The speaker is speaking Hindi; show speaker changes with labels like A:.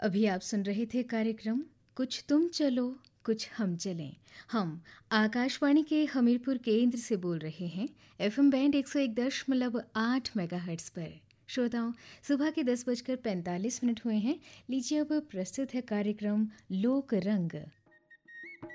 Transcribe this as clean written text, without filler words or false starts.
A: अभी आप सुन रहे थे कार्यक्रम कुछ तुम चलो कुछ हम चलें। हम आकाशवाणी के हमीरपुर केंद्र से बोल रहे हैं एफएम बैंड 101.8 मेगाहर्ट्ज पर। श्रोताओं, सुबह के 10:45 हुए हैं। लीजिए अब प्रस्तुत है कार्यक्रम लोक रंग।